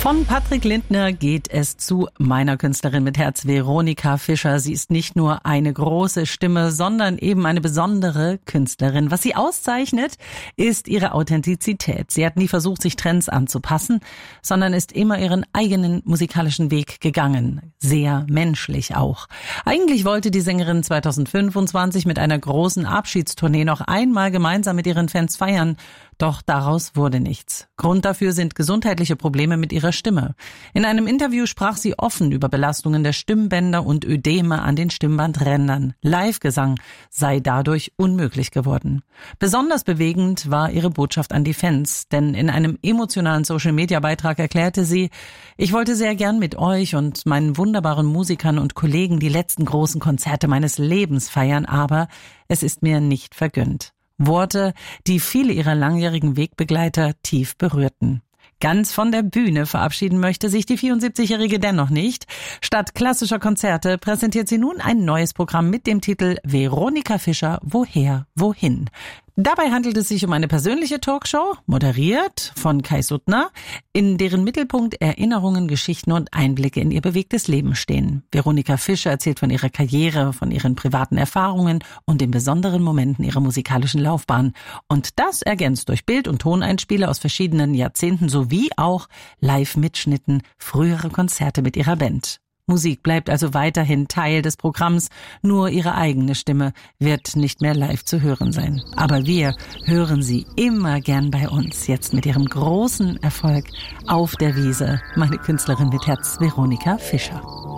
Von Patrick Lindner geht es zu meiner Künstlerin mit Herz, Veronika Fischer. Sie ist nicht nur eine große Stimme, sondern eben eine besondere Künstlerin. Was sie auszeichnet, ist ihre Authentizität. Sie hat nie versucht, sich Trends anzupassen, sondern ist immer ihren eigenen musikalischen Weg gegangen. Sehr menschlich auch. Eigentlich wollte die Sängerin 2025 mit einer großen Abschiedstournee noch einmal gemeinsam mit ihren Fans feiern. Doch daraus wurde nichts. Grund dafür sind gesundheitliche Probleme mit ihrer Stimme. In einem Interview sprach sie offen über Belastungen der Stimmbänder und Ödeme an den Stimmbandrändern. Live-Gesang sei dadurch unmöglich geworden. Besonders bewegend war ihre Botschaft an die Fans, denn in einem emotionalen Social-Media-Beitrag erklärte sie: Ich wollte sehr gern mit euch und meinen wunderbaren Musikern und Kollegen die letzten großen Konzerte meines Lebens feiern, aber es ist mir nicht vergönnt. Worte, die viele ihrer langjährigen Wegbegleiter tief berührten. Ganz von der Bühne verabschieden möchte sich die 74-Jährige dennoch nicht. Statt klassischer Konzerte präsentiert sie nun ein neues Programm mit dem Titel Veronika Fischer, woher, wohin? Dabei handelt es sich um eine persönliche Talkshow, moderiert von Kai Suttner, in deren Mittelpunkt Erinnerungen, Geschichten und Einblicke in ihr bewegtes Leben stehen. Veronika Fischer erzählt von ihrer Karriere, von ihren privaten Erfahrungen und den besonderen Momenten ihrer musikalischen Laufbahn. Und das ergänzt durch Bild- und Toneinspiele aus verschiedenen Jahrzehnten sowie auch Live-Mitschnitten frühere Konzerte mit ihrer Band. Musik bleibt also weiterhin Teil des Programms, nur ihre eigene Stimme wird nicht mehr live zu hören sein. Aber wir hören sie immer gern bei uns, jetzt mit ihrem großen Erfolg auf der Wiese. Meine Künstlerin mit Herz, Veronika Fischer.